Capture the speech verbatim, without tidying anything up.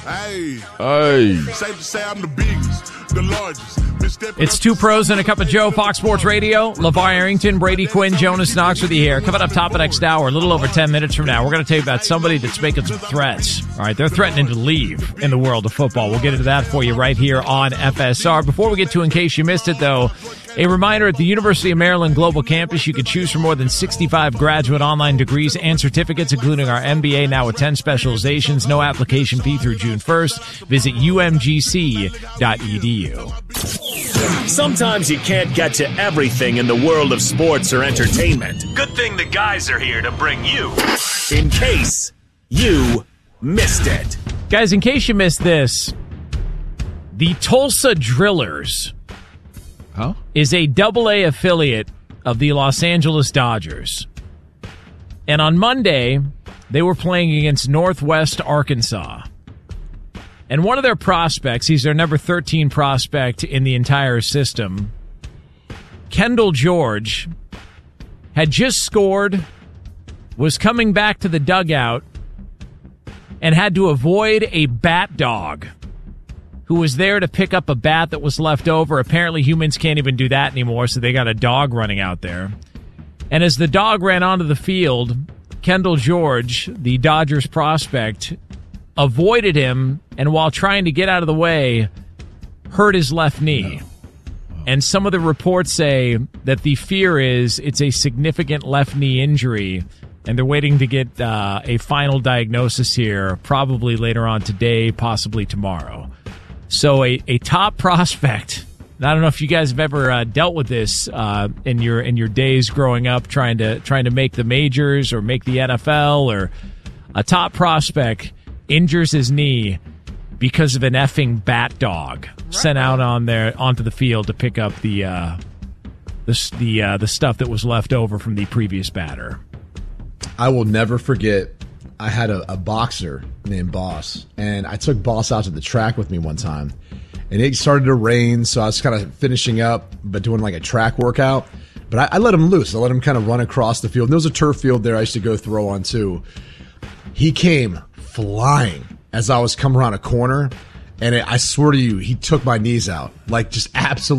Hey. Hey. Safe to say I'm the biggest, the largest. It's Two Pros and a Cup of Joe, Fox Sports Radio. LeVar Arrington, Brady Quinn, Jonas Knox with you here. Coming up top of next hour, a little over ten minutes from now, we're going to tell you about somebody that's making some threats. All right, they're threatening to leave in the world of football. We'll get into that for you right here on F S R. Before we get to In Case You Missed It, though, a reminder, at the University of Maryland Global Campus, you can choose from more than sixty-five graduate online degrees and certificates, including our M B A now with ten specializations. No application fee through June first. Visit U M G C dot E D U. Sometimes you can't get to everything in the world of sports or entertainment. Good thing the guys are here to bring you In Case You Missed It. Guys, in case you missed this, the Tulsa Drillers Huh? is a double A affiliate of the Los Angeles Dodgers. And on Monday, they were playing against Northwest Arkansas. And one of their prospects, he's their number thirteen prospect in the entire system, Kendall George, had just scored, was coming back to the dugout, and had to avoid a bat dog who was there to pick up a bat that was left over. Apparently humans can't even do that anymore, so they got a dog running out there. And as the dog ran onto the field, Kendall George, the Dodgers prospect, avoided him, and while trying to get out of the way, hurt his left knee. And some of the reports say that the fear is it's a significant left knee injury, and they're waiting to get uh, a final diagnosis here, probably later on today, possibly tomorrow. So a, a top prospect, I don't know if you guys have ever uh, dealt with this uh, in your in your days growing up, trying to trying to make the majors or make the N F L, or a top prospect injures his knee because of an effing bat dog sent out on there onto the field to pick up the uh, the the uh, the stuff that was left over from the previous batter. I will never forget. I had a, a boxer named Boss, and I took Boss out to the track with me one time, and it started to rain, so I was kind of finishing up, but doing like a track workout. But I, I let him loose. I let him kind of run across the field. And there was a turf field there I used to go throw on too. He came flying as I was coming around a corner, and it, I swear to you, he took my knees out, like just absolutely.